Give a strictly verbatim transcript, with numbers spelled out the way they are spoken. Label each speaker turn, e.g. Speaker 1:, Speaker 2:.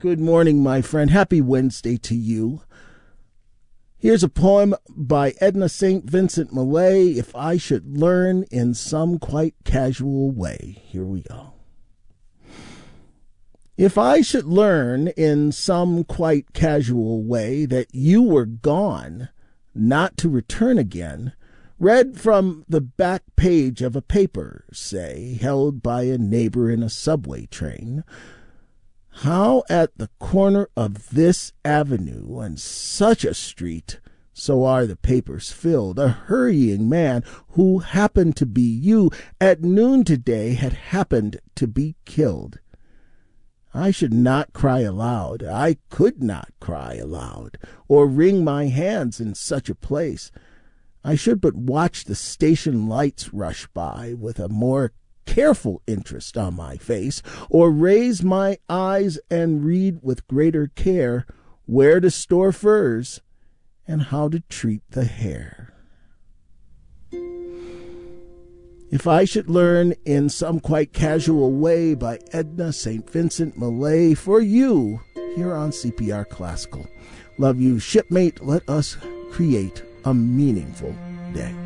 Speaker 1: Good morning, my friend. Happy Wednesday to you. Here's a poem by Edna Saint Vincent Millay, If I Should Learn in Some Quite Casual Way. Here we go. If I should learn in some quite casual way that you were gone, not to return again, read from the back page of a paper, say, held by a neighbor in a subway train, how at the corner of this avenue and such a street, so are the papers filled, a hurrying man who happened to be you at noon today had happened to be killed. I should not cry aloud, I could not cry aloud, or wring my hands in such a place. I should but watch the station lights rush by with a more careful interest on my face, or raise my eyes and read with greater care where to store furs and how to treat the hair. If I Should Learn in Some Quite Casual Way by Edna Saint Vincent Millay, for you here on C P R Classical. Love you, shipmate. Let us create a meaningful day.